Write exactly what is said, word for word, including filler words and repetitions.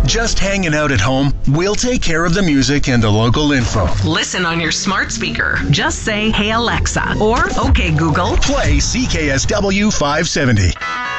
Just hanging out at home? We'll take care of the music and the local info. Listen on your smart speaker. Just say, "Hey Alexa," or "Okay Google, play C K S W five seventy."